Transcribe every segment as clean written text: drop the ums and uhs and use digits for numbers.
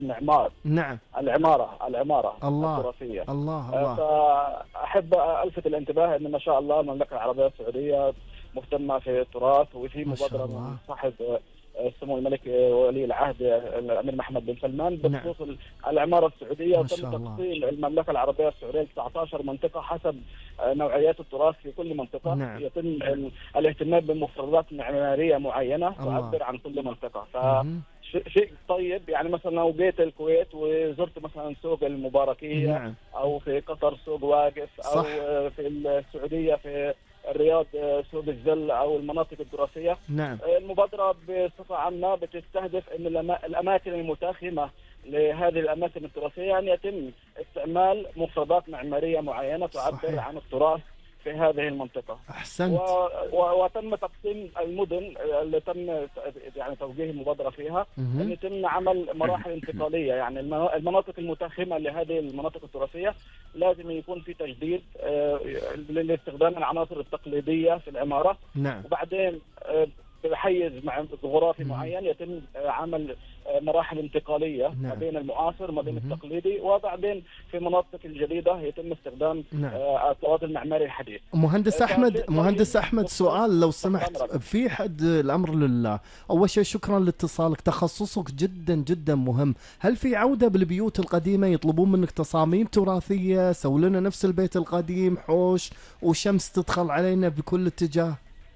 المعمار، نعم. العمارة الله التراثية. الله الله. فأحب ألفت الانتباه أن ما شاء الله المملكة العربية السعودية مهتمة في التراث، وفي ما شاء مبادرة الله. من صاحب سمو الملك ولي العهد الأمير محمد بن سلمان نعم. بخصوص العمارة السعودية، ما وتم شاء الله. تقسيم المملكة العربية السعودية ل 19 منطقة حسب نوعيات التراث في كل منطقة. نعم. يتم الاهتمام بمفردات معمارية معينة الله. تعبر عن كل منطقة. مهم. شيء طيب. يعني مثلا لو جيت الكويت وزرت مثلا سوق المباركية، نعم. أو في قطر سوق واقف، أو صح. في السعودية في الرياض سوق الزل أو المناطق التراثية. نعم. المبادرة بصفة عامة بتستهدف أن الأماكن المتاخمة لهذه الأماكن التراثية أن يتم استعمال مفردات معمارية معينة تعبر صحيح. عن التراث في هذه المنطقة. أحسنت. وتم تقسيم المدن اللي تم يعني توجيه المبادرة فيها مهم. أن يتم عمل مراحل انتقالية. يعني المناطق المتاخمة لهذه المناطق التراثية لازم يكون في تجديد لاستخدام العناصر التقليدية في العمارة. نعم. وبعدين بحيز مع جغرافي معين يتم عمل مراحل انتقالية نعم. ما بين المعاصر وما بين مهم. التقليدي، وبعدين في مناطق الجديدة يتم استخدام نعم. الطراز المعماري الحديث. مهندس أحمد، فشيء مهندس طيب. أحمد، سؤال لو سمحت أمرك. في حد الأمر لله. أول شيء شكرا لاتصالك، تخصصك جدا جدا مهم. هل في عودة بالبيوت القديمة يطلبون منك تصاميم تراثية؟ سووا لنا نفس البيت القديم، حوش وشمس تدخل علينا بكل اتجاه.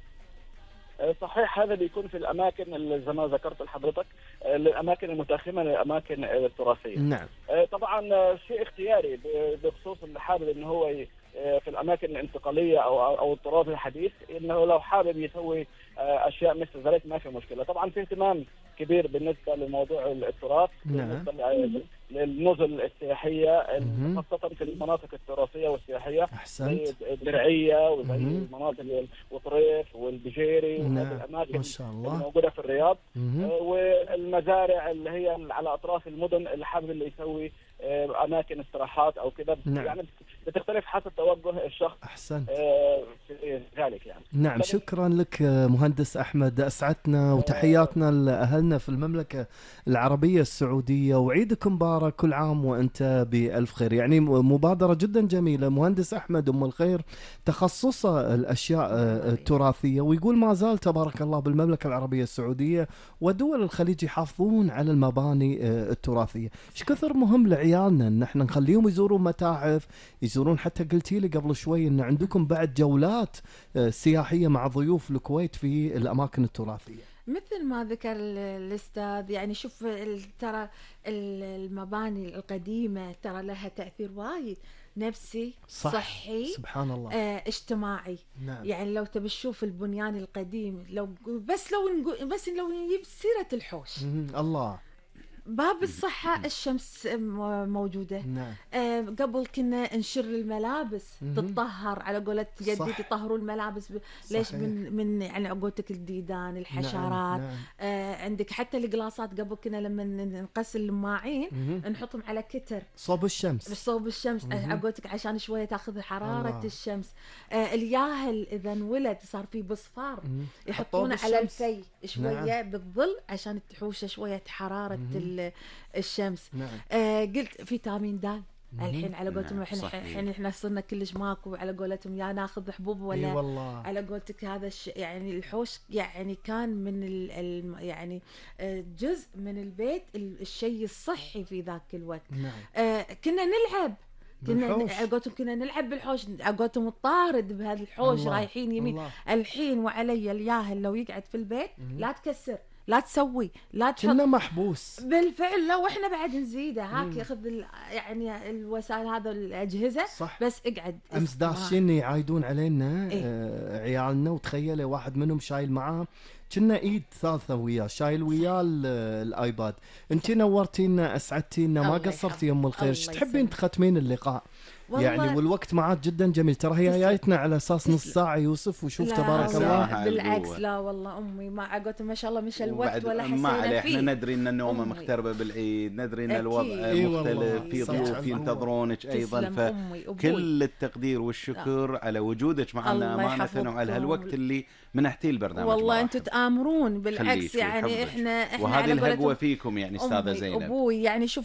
صحيح، هذا بيكون في الأماكن اللي زي ما ذكرت لحضرتك، الأماكن المتاخمة للأماكن التراثية. نعم. طبعا شيء اختياري بخصوص اللي حابب إنه هو في الأماكن الانتقالية أو الطراز الحديث، إنه لو حابب يسوي أشياء مثل ذلك ما في مشكلة. طبعا في اهتمام كبير بالنسبة لموضوع التراث، نعم. بالنسبة للنزل السياحية مهم. خاصة في المناطق التراثية والسياحية أحسنت. زي الدرعية وزي مهم. مناطق وطريف والبجيري وهذه نعم. الأماكن ما شاء الله. الموجودة في الرياض. مهم. والمزارع اللي هي على أطراف المدن اللي حابب اللي يسوي أماكن استراحات أو كذا. نعم. يعني بتختلف حسب توجه الشخص أحسنت. في ذلك يعني. نعم. شكرا لك مهندس أحمد، أسعدتنا، وتحياتنا لأهلنا في المملكة العربية السعودية، وعيدكم مبارك، كل عام وأنت بألف خير. يعني مبادرة جدا جميلة. مهندس أحمد أم الخير تخصصه الأشياء التراثية، ويقول ما زال تبارك الله بالمملكة العربية السعودية ودول الخليج يحافظون على المباني التراثية. ايش كثر مهم لعيالنا ان احنا نخليهم يزورون متاحف، يزورون، حتى قلتي لي قبل شوي ان عندكم بعد جولات سياحية مع ضيوف الكويت في الاماكن التراثية. مثل ما ذكر الأستاذ، يعني شوف ترى المباني القديمة ترى لها تأثير وايد نفسي، صح. صحي، سبحان الله. اجتماعي. نعم. يعني لو تبي تشوف البنيان القديم، لو لو نجيب سيرة الحوش، الله. باب الصحة الشمس موجودة. نعم. قبل كنا نشر الملابس تتطهر، على قولة جدي صح. يطهروا الملابس ليش؟ صحيح. من يعني عقوتك الديدان، الحشرات. نعم. عندك حتى القلاصات قبل كنا لما نغسل الماعين نحطهم على كتر صوب الشمس. صوب الشمس، عقوتك عشان شوية تاخذ حرارة الله. الشمس. الياهل إذا انولد صار فيه بصفار يحطونه على الفي شوية. نعم. بالظل عشان تحوش شوية حرارة الشمس. نعم. قلت فيتامين د الحين على قولتهم. الحين احنا صرنا كلش ماكو على قولتهم، يا ناخذ حبوب ولا والله. على قولتك هذا يعني الحوش يعني كان من يعني جزء من البيت، الشيء الصحي في ذاك الوقت. نعم. كنا نلعب، كنا نلعب بالحوش، عقوتهم الطارد بهذا الحوش. الله. رايحين يمين. الله. الحين وعلي الياهل لو يقعد في البيت لا تكسر، لا تسوي، لا تحط، كنا محبوس بالفعل. لو احنا بعد نزيده هاك ياخذ يعني الوسائل هذا الأجهزة. صح. بس اقعد. امس داشين يعايدون علينا عيالنا، وتخيلي واحد منهم شايل معاه كنا ايد ثالثة وياه، شايل وياه الايباد. انت نورتينا، اسعدتينا، ما قصرتي يا ام الخير. ايش تحبين تختمين اللقاء؟ يعني والوقت معك جدا جميل، ترى هي جايتنا على اساس نص ساعه يوسف، وشوف تبارك الله. بالعكس، لا والله امي ما عقوت ما شاء الله مشى الوقت ولا حسينا فيه. احنا ندري ان النوم مقتربه بالعيد، ندري ان الوضع مختلف، في ضيوف ينتظرونك ايضا، فكل التقدير والشكر على وجودك معنا امانه، وعلى هالوقت اللي منحتي البرنامج. والله انتم تغامرون بالعكس، يعني احنا وهذه الهقوه فيكم يعني استاذه زينب. ابوي يعني شوف